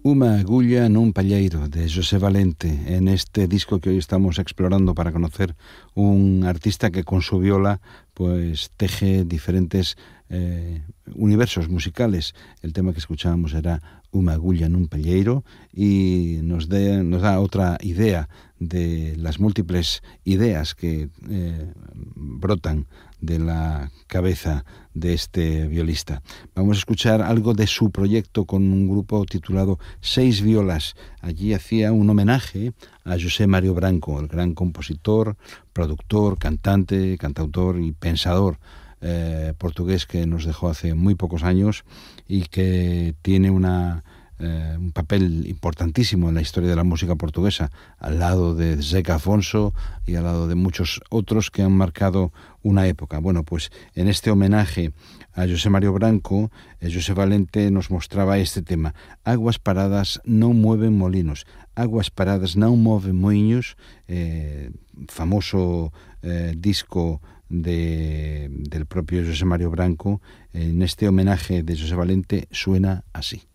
Uma agulla nun palleiro, de José Valente, en este disco que hoy estamos explorando para conocer un artista que con su viola pues teje diferentes universos musicales. El tema que escuchábamos era Uma agulla nun palleiro y nos da otra idea de las múltiples ideas que brotan de la cabeza de este violista. Vamos a escuchar algo de su proyecto con un grupo titulado Seis Violas. Allí hacía un homenaje a José Mario Branco, el gran compositor, productor, cantante, cantautor y pensador portugués que nos dejó hace muy pocos años y que tiene un papel importantísimo en la historia de la música portuguesa, al lado de Zeca Afonso y al lado de muchos otros que han marcado una época. Bueno, pues en este homenaje a José Mario Branco, José Valente nos mostraba este tema: Aguas paradas non mueven molinos, aguas paradas non moven moinhos, famoso disco del propio José Mario Branco. En este homenaje de José Valente suena así.